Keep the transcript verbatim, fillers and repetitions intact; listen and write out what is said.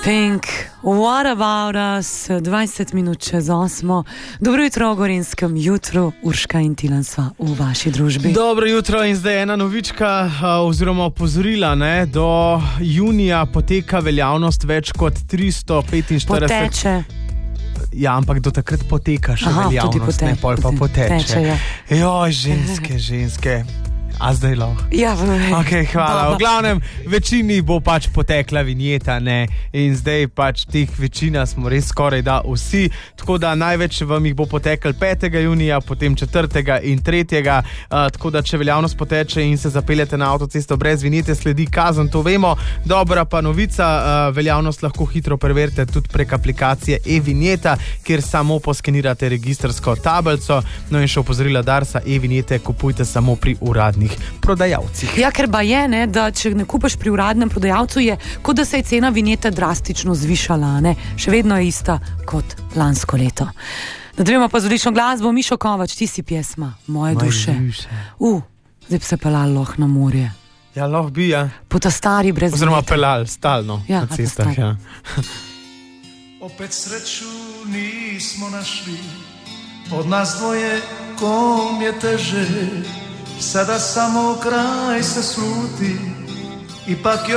Pink, what about us, dvajset minut čez osmo. Dobro jutro v Gorenjskem jutru, Urška in Tilen sva v vaši družbi. Dobro jutro in zdaj ena novička oziroma opozorila, ne, do junija poteka veljavnost več kot tristo petinštirideset. Poteče. Ja, ampak do takrat poteka še Aha, veljavnost, pote, ne, pol pa poteče. Teče, ja. Joj, ženske, ženske. A zdaj lahko? Ja, ok, hvala. V glavnem, večini bo pač potekla vinjeta, ne, in zdaj pač teh večina smo res skoraj da vsi, tako da največ vam jih bo potekal petega junija, potem četrtega in tretjega, uh, tako da če veljavnost poteče in se zapeljete na avtocesto brez vinjete, sledi kazen, to vemo. Dobra pa novica, uh, veljavnost lahko hitro preverite tudi prek aplikacije e-vinjeta, kjer samo poskenirate registrsko tablico. No in še opozorila Darsa, e-vinjete kupujte samo pri uradnih prodajalcih. Ja, ker ba je, ne, da če ne kupaš pri uradnem prodajalcu, je kot da se je cena vinjete drastično zvišala, ne, še vedno je ista kot lansko leto. Nadaljujemo pa z odlično glasbo. Mišo Kovač, ti si pjesma Moje duše. U, zdaj bi se pelal loh na morje. Ja, lahko bi, ja. Po ta stari brez vinjete. Oziroma pelal, stalno, ja, na cestah, ja. Opet sreću nismo našli, od nas dvoje kom je teže. Sada samo kraj se sluti, ipak još